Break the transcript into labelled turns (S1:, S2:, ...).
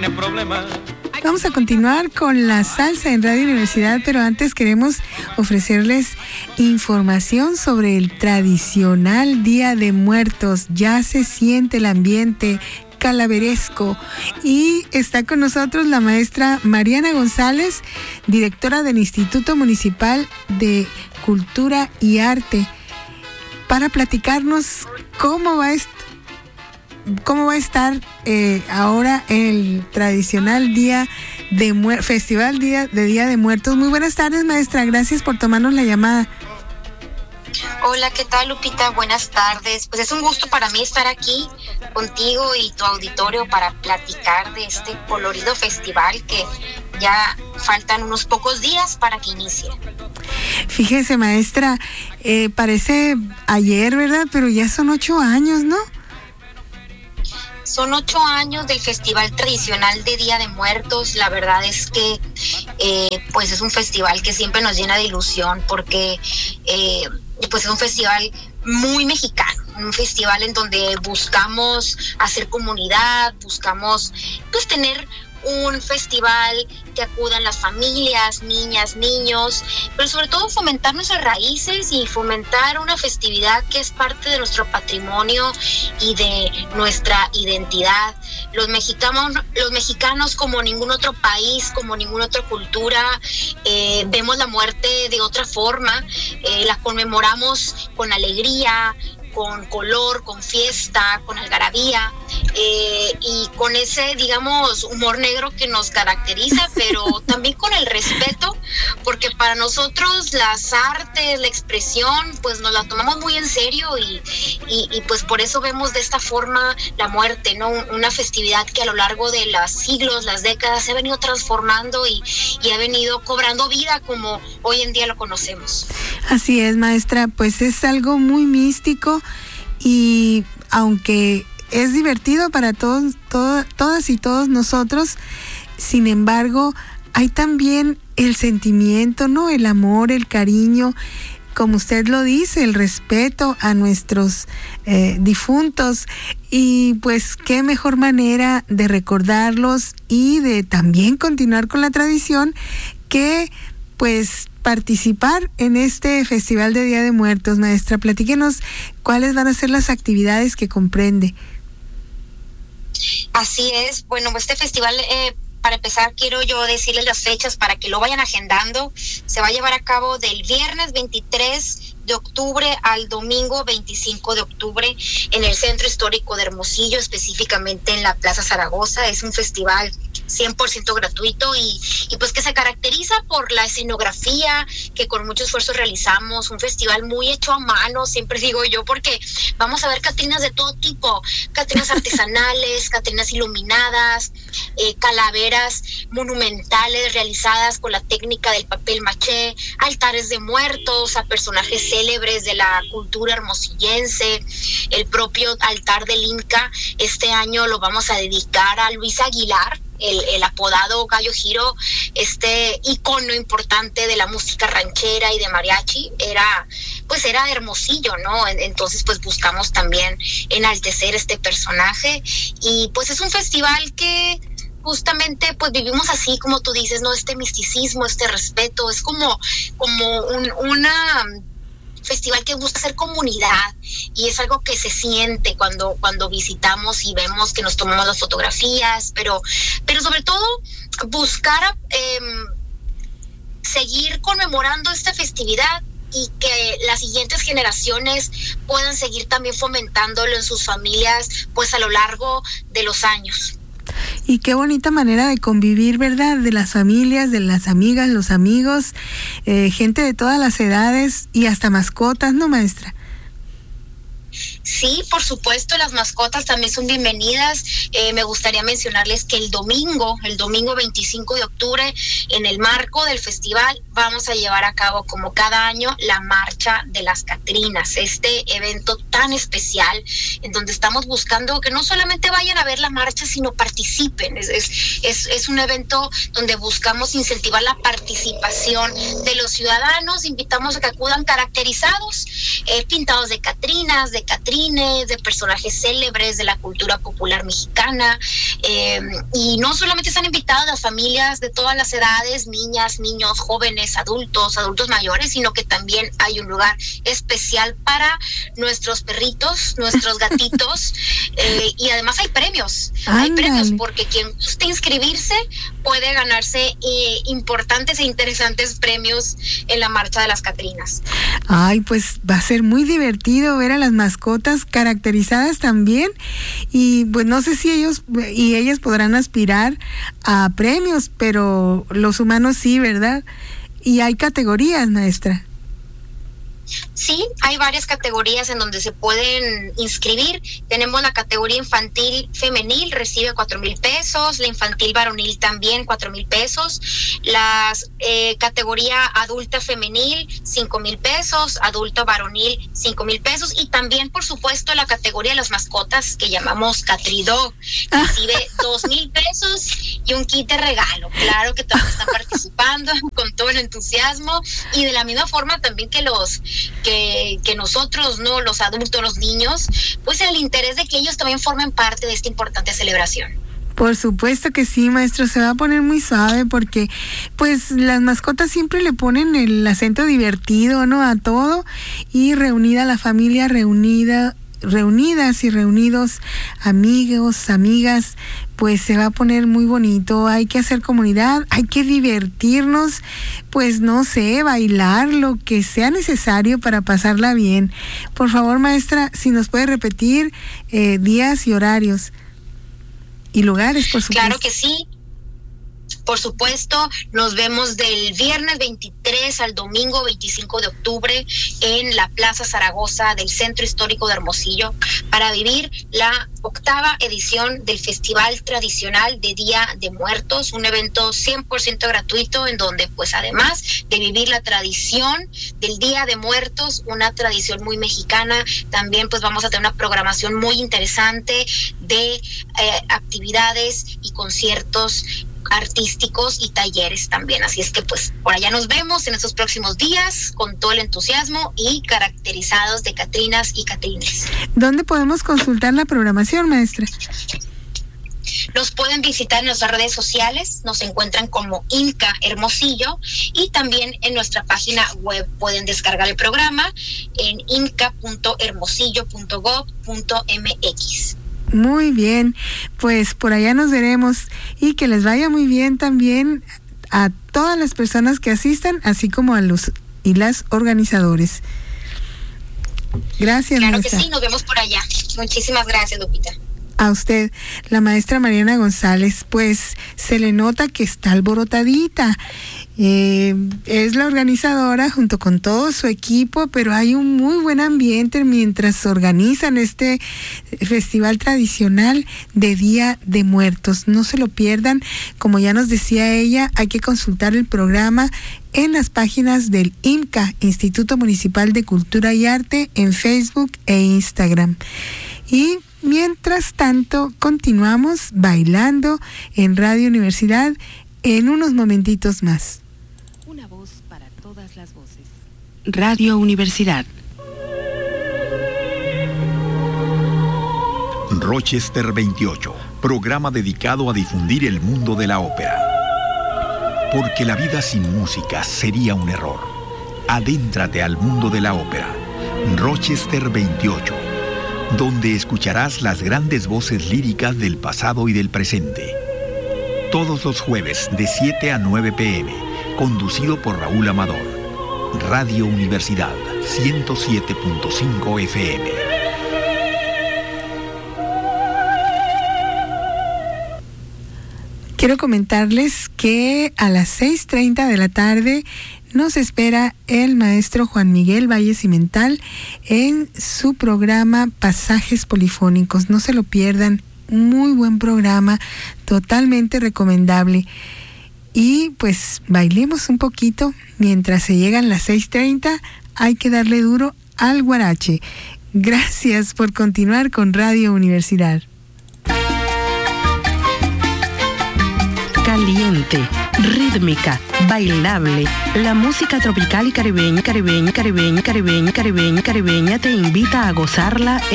S1: tiene problema.
S2: Vamos a continuar con la salsa en Radio Universidad, pero antes queremos ofrecerles información sobre el tradicional Día de Muertos. Ya se siente el ambiente calaveresco y está con nosotros la maestra Mariana González, directora del Instituto Municipal de Cultura y Arte, para platicarnos cómo va a estar ahora el tradicional Festival Día de Muertos. Muy buenas tardes, maestra. Gracias por tomarnos la llamada.
S3: Hola, ¿qué tal, Lupita? Buenas tardes. Pues es un gusto para mí estar aquí contigo y tu auditorio para platicar de este colorido festival que ya faltan unos pocos días para que inicie.
S2: Fíjese, maestra, parece ayer, ¿verdad? Pero ya son 8 años, ¿no?
S3: Son 8 años del Festival Tradicional de Día de Muertos. La verdad es que pues es un festival que siempre nos llena de ilusión porque pues es un festival muy mexicano, un festival en donde buscamos hacer comunidad, buscamos pues tener un festival que acudan las familias, niñas, niños, pero sobre todo fomentar nuestras raíces y fomentar una festividad que es parte de nuestro patrimonio y de nuestra identidad. Los mexicanos como ningún otro país, como ninguna otra cultura, vemos la muerte de otra forma, la conmemoramos con alegría, con color, con fiesta, con algarabía, y con ese, digamos, humor negro que nos caracteriza, pero también con el respeto, porque para nosotros las artes, la expresión, pues nos la tomamos muy en serio y pues por eso vemos de esta forma la muerte, ¿no? Una festividad que a lo largo de los siglos, las décadas, se ha venido transformando y ha venido cobrando vida como hoy en día lo conocemos.
S2: Así es, maestra, pues es algo muy místico y aunque es divertido para todas y todos nosotros, sin embargo, hay también el sentimiento, ¿no? El amor, el cariño, como usted lo dice, el respeto a nuestros difuntos, y pues qué mejor manera de recordarlos y de también continuar con la tradición que pues participar en este Festival de Día de Muertos. Maestra, platíquenos cuáles van a ser las actividades que comprende.
S3: Así es, bueno, este festival, para empezar, quiero yo decirles las fechas para que lo vayan agendando. Se va a llevar a cabo del viernes 23 de octubre al domingo 25 de octubre en el Centro Histórico de Hermosillo, específicamente en la Plaza Zaragoza. Es un festival 100% gratuito y pues que se caracteriza por la escenografía que con mucho esfuerzo realizamos, un festival muy hecho a mano, siempre digo yo, porque vamos a ver catrinas de todo tipo, catrinas artesanales, catrinas iluminadas, calaveras monumentales realizadas con la técnica del papel maché, altares de muertos a personajes célebres de la cultura hermosillense, el propio altar del Inca. Este año lo vamos a dedicar a Luis Aguilar, el apodado Gallo Giro, este ícono importante de la música ranchera y de mariachi, era de Hermosillo, ¿no? Entonces pues buscamos también enaltecer este personaje y pues es un festival que justamente pues vivimos así como tú dices, ¿no? Este misticismo, este respeto, es como una festival que busca hacer comunidad y es algo que se siente cuando visitamos y vemos que nos tomamos las fotografías, pero sobre todo buscar seguir conmemorando esta festividad y que las siguientes generaciones puedan seguir también fomentándolo en sus familias pues a lo largo de los años.
S2: Y qué bonita manera de convivir, ¿verdad? De las familias, de las amigas, los amigos, gente de todas las edades y hasta mascotas, ¿no, maestra?
S3: Sí, por supuesto, las mascotas también son bienvenidas. Me gustaría mencionarles que el domingo 25 de octubre, en el marco del festival, vamos a llevar a cabo, como cada año, la Marcha de las Catrinas, este evento tan especial en donde estamos buscando que no solamente vayan a ver la marcha, sino participen. Es un evento donde buscamos incentivar la participación de los ciudadanos. Invitamos a que acudan caracterizados, pintados de catrinas, cine, de personajes célebres de la cultura popular mexicana, y no solamente están invitadas las familias de todas las edades, niñas, niños, jóvenes, adultos mayores, sino que también hay un lugar especial para nuestros perritos, nuestros gatitos, y además hay premios. Hay premios porque quien guste inscribirse puede ganarse importantes e interesantes premios en la Marcha de las Catrinas.
S2: Ay, pues va a ser muy divertido ver a las mascotas caracterizadas también, y pues no sé si ellos y ellas podrán aspirar a premios, pero los humanos sí, ¿verdad? Y hay categorías, maestra.
S3: Sí, hay varias categorías en donde se pueden inscribir. Tenemos la categoría infantil femenil, recibe 4,000 pesos, la infantil varonil también 4,000 pesos, la categoría adulta femenil 5,000 pesos, adulto varonil 5,000 pesos, y también por supuesto la categoría de las mascotas que llamamos Catridog, recibe 2,000 pesos y un kit de regalo. Claro que todos están participando con todo el entusiasmo, y de la misma forma también que nosotros, ¿no? Los adultos, los niños, pues el interés de que ellos también formen parte de esta importante celebración.
S2: Por supuesto que sí, maestro, se va a poner muy suave porque pues las mascotas siempre le ponen el acento divertido, ¿no? A todo, y reunida la familia, reunidas y reunidos, amigos, amigas, pues se va a poner muy bonito. Hay que hacer comunidad, hay que divertirnos, pues no sé, bailar, lo que sea necesario para pasarla bien. Por favor, maestra, si nos puede repetir días y horarios y lugares, por supuesto.
S3: Claro que sí. Por supuesto, nos vemos del viernes 23 al domingo 25 de octubre en la Plaza Zaragoza del Centro Histórico de Hermosillo para vivir la 8ª edición del Festival Tradicional de Día de Muertos, un evento 100% gratuito en donde pues además de vivir la tradición del Día de Muertos, una tradición muy mexicana, también pues vamos a tener una programación muy interesante de actividades y conciertos artísticos y talleres también. Así es que pues por allá nos vemos en estos próximos días con todo el entusiasmo y caracterizados de catrinas y catrines.
S2: ¿Dónde podemos consultar la programación, maestra?
S3: Nos pueden visitar en nuestras redes sociales, nos encuentran como IMCA Hermosillo, y también en nuestra página web pueden descargar el programa en imca.hermosillo.gov.mx.
S2: Muy bien, pues por allá nos veremos, y que les vaya muy bien también a todas las personas que asistan, así como a los y las organizadores. Gracias,
S3: claro
S2: maestra.
S3: Que sí, nos vemos por allá. Muchísimas gracias, Lupita.
S2: A usted, la maestra Mariana González, pues se le nota que está alborotadita. Es la organizadora junto con todo su equipo, pero hay un muy buen ambiente mientras organizan este festival tradicional de Día de Muertos. No se lo pierdan. Como ya nos decía ella, hay que consultar el programa en las páginas del IMCA, Instituto Municipal de Cultura y Arte, en Facebook e Instagram. Y mientras tanto, continuamos bailando en Radio Universidad en unos momentitos más.
S1: Una voz para todas las voces. Radio Universidad.
S4: Rochester 28, programa dedicado a difundir el mundo de la ópera. Porque la vida sin música sería un error. Adéntrate al mundo de la ópera. Rochester 28, donde escucharás las grandes voces líricas del pasado y del presente. Todos los jueves de 7 a 9 p.m., conducido por Raúl Amador. Radio Universidad 107.5 FM.
S2: Quiero comentarles que a las 6:30 de la tarde nos espera el maestro Juan Miguel Valle Cimental en su programa Pasajes Polifónicos. No se lo pierdan, muy buen programa, totalmente recomendable. Y pues bailemos un poquito mientras se llegan las 6:30. Hay que darle duro al guarache. Gracias por continuar con Radio Universidad.
S1: Caliente, rítmica, bailable. La música tropical y caribeña te invita a gozarla